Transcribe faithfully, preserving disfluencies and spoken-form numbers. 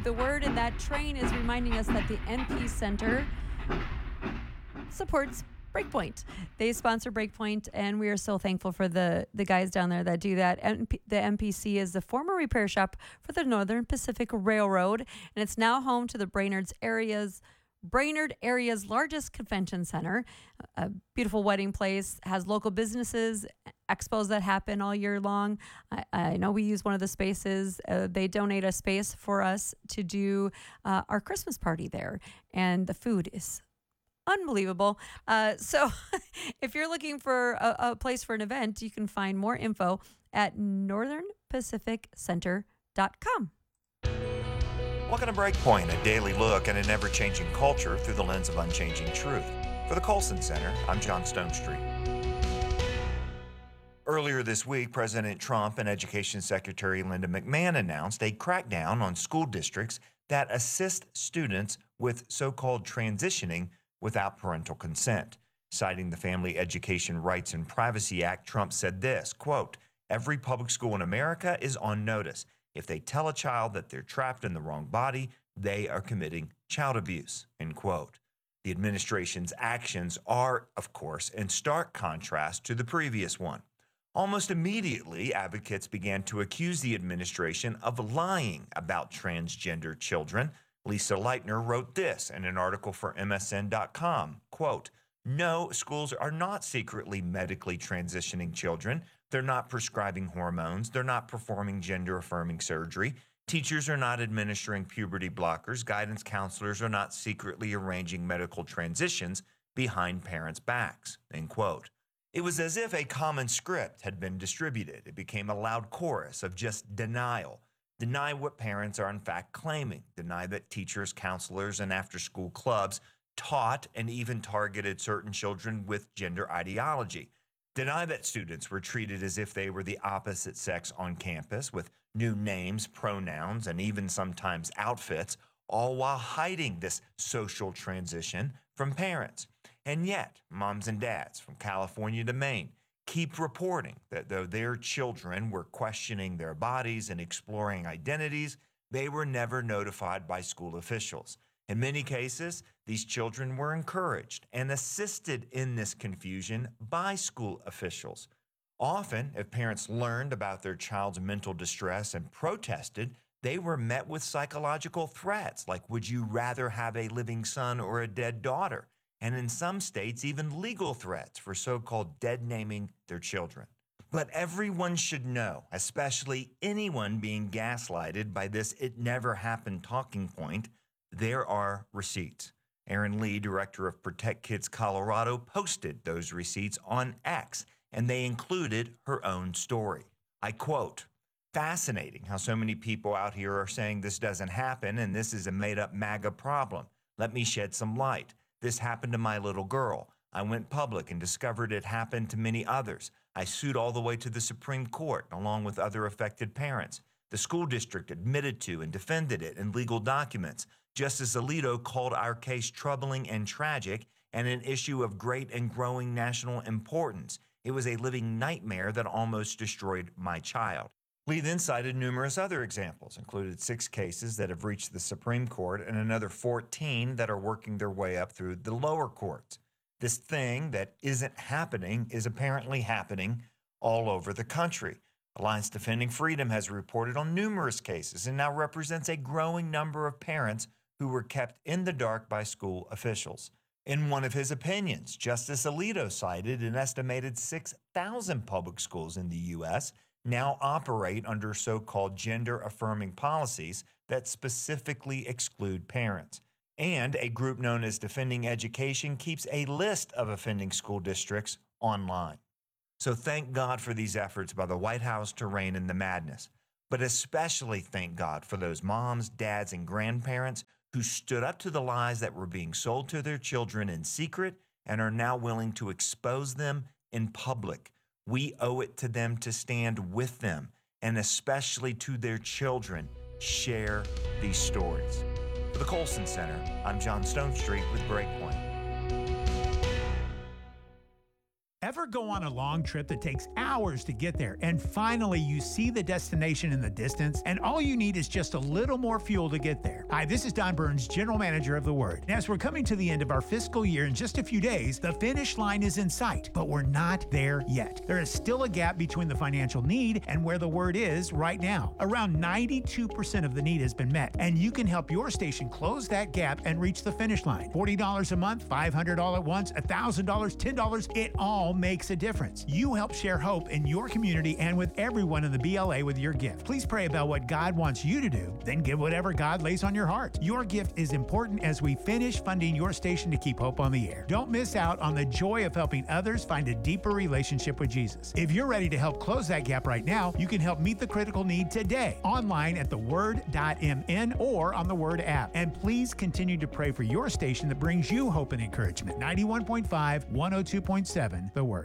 the word in that train is reminding us that the N P Center supports Breakpoint. They sponsor Breakpoint, and we are so thankful for the, the guys down there that do that. N P, the N P C is the former repair shop for the Northern Pacific Railroad, and it's now home to the Brainerd's area's Brainerd area's largest convention center. A beautiful wedding place, has local businesses, expos that happen all year long. I, I know we use one of the spaces. Uh, they donate a space for us to do uh, our Christmas party there, and the food is unbelievable. Uh, so if you're looking for a, a place for an event, you can find more info at northern pacific center dot com. Welcome to Breakpoint, a daily look at an ever-changing culture through the lens of unchanging truth. For the Colson Center, I'm John Stonestreet. Earlier this week, President Trump and Education Secretary Linda McMahon announced a crackdown on school districts that assist students with so-called transitioning without parental consent. Citing the Family Education Rights and Privacy Act, Trump said this, quote, "Every public school in America is on notice. If they tell a child that they're trapped in the wrong body, they are committing child abuse," end quote. The administration's actions are, of course, in stark contrast to the previous one. Almost immediately, advocates began to accuse the administration of lying about transgender children. Lisa Leitner wrote this in an article for M S N dot com, quote, "No, schools are not secretly medically transitioning children. They're not prescribing hormones. They're not performing gender-affirming surgery. Teachers are not administering puberty blockers. Guidance counselors are not secretly arranging medical transitions behind parents' backs," end quote. It was as if a common script had been distributed. It became a loud chorus of just denial. Deny what parents are in fact claiming. Deny that teachers, counselors, and after-school clubs taught and even targeted certain children with gender ideology. Deny that students were treated as if they were the opposite sex on campus with new names, pronouns, and even sometimes outfits, all while hiding this social transition from parents. And yet, moms and dads from California to Maine keep reporting that though their children were questioning their bodies and exploring identities, they were never notified by school officials. In many cases, these children were encouraged and assisted in this confusion by school officials. Often, if parents learned about their child's mental distress and protested, they were met with psychological threats like, "Would you rather have a living son or a dead daughter?" And in some states, even legal threats for so-called dead naming their children. But everyone should know, especially anyone being gaslighted by this "it never happened" talking point, there are receipts. Erin Lee, director of Protect Kids Colorado, posted those receipts on X, and they included her own story. I quote, "Fascinating how so many people out here are saying this doesn't happen and this is a made-up MAGA problem. Let me shed some light. This happened to my little girl. I went public and discovered it happened to many others. I sued all the way to the Supreme Court, along with other affected parents. The school district admitted to and defended it in legal documents. Justice Alito called our case troubling and tragic and an issue of great and growing national importance. It was a living nightmare that almost destroyed my child." Lee then cited numerous other examples, included six cases that have reached the Supreme Court and another fourteen that are working their way up through the lower courts. This thing that isn't happening is apparently happening all over the country. Alliance Defending Freedom has reported on numerous cases and now represents a growing number of parents who were kept in the dark by school officials. In one of his opinions, Justice Alito cited an estimated six thousand public schools in the U S now operate under so-called gender-affirming policies that specifically exclude parents. And a group known as Defending Education keeps a list of offending school districts online. So thank God for these efforts by the White House to rein in the madness. But especially thank God for those moms, dads, and grandparents who stood up to the lies that were being sold to their children in secret and are now willing to expose them in public. We owe it to them to stand with them, and especially to their children, share these stories. For the Colson Center, I'm John Stonestreet with Breakpoint. Ever Ever go on a long trip that takes hours to get there, and finally you see the destination in the distance, and all you need is just a little more fuel to get there? Hi, this is Don Burns, General Manager of The Word. And as we're coming to the end of our fiscal year in just a few days, the finish line is in sight, but we're not there yet. There is still a gap between the financial need and where the Word is right now. Around ninety-two percent of the need has been met, and you can help your station close that gap and reach the finish line. forty dollars a month, five hundred dollars at once, one thousand dollars, ten dollars, it all makes a difference. You help share hope in your community and with everyone in the B L A with your gift. Please pray about what God wants you to do, then give whatever God lays on your heart. Your gift is important as we finish funding your station to keep hope on the air. Don't miss out on the joy of helping others find a deeper relationship with Jesus. If you're ready to help close that gap right now, you can help meet the critical need today, online at the word dot m n or on the Word app. And please continue to pray for your station that brings you hope and encouragement. ninety-one point five, one oh two point seven, The Word.